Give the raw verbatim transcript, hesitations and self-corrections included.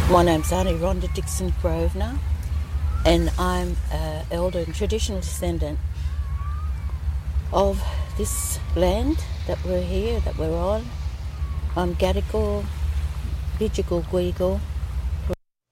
My name's Auntie Rhonda Dixon Grosvenor, and I'm an elder and traditional descendant of this land that we're here, that we're on. I'm Gadigal, Bidjigal, Gweagal,